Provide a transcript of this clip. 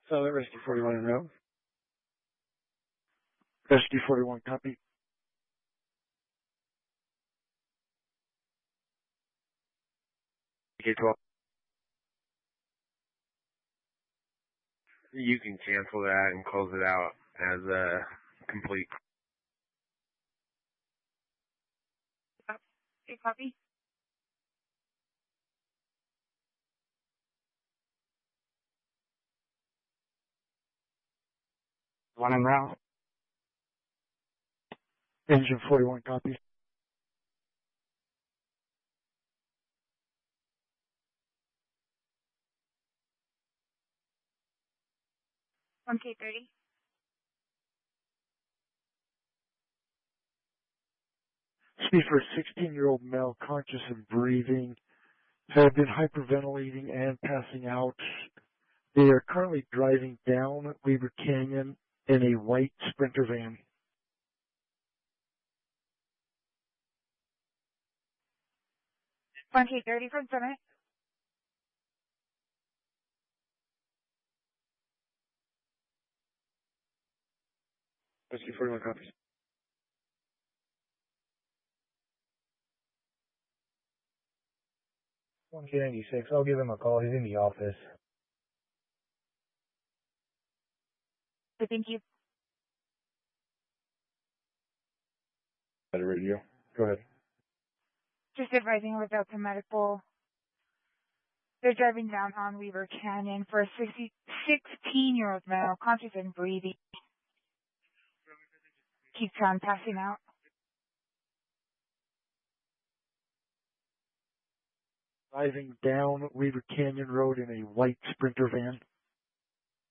Solid Rescue 41 en route. Rescue 41, copy. K-12. You can cancel that and close it out as complete. Okay, copy. One en route. Engine 41, copy. One K30. Speed for a 16-year-old male, conscious and breathing, have been hyperventilating and passing out. They are currently driving down Weaver Canyon in a white Sprinter van. One K30 from Summit. Rescue 41 copies. One K96. I'll give him a call. He's in the office. Thank you. Better radio. Go ahead. Just advising without the medical. They're driving down on Weaver Canyon for a 16-year-old male, conscious and breathing. Keeps on passing out. Driving down Weaver Canyon Road in a white Sprinter van.